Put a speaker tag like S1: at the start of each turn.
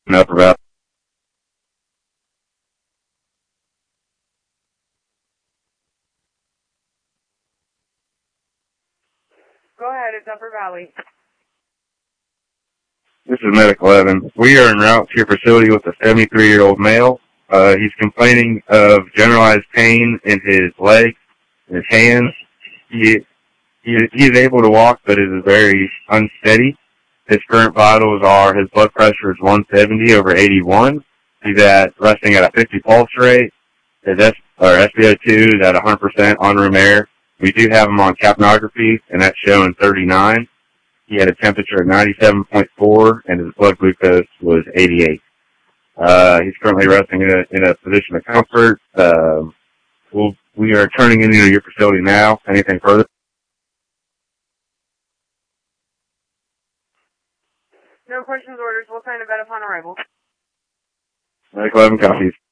S1: Upper Valley.
S2: Go ahead, it's Upper Valley.
S1: This is Medic 11. We are en route to your facility with a 73-year-old male. He's complaining of generalized pain in his legs, in his hands. He is able to walk, but is very unsteady. His current vitals are, his blood pressure is 170 over 81. He's resting at a 50 pulse rate. His SpO2 is at 100% on room air. We do have him on capnography, and that's showing 39. He had a temperature of 97.4, and his blood glucose was 88. He's currently resting in a position of comfort. We are turning into your facility now. Anything further?
S2: No questions, orders. We'll sign a bed upon arrival.
S1: Medic 11 copies.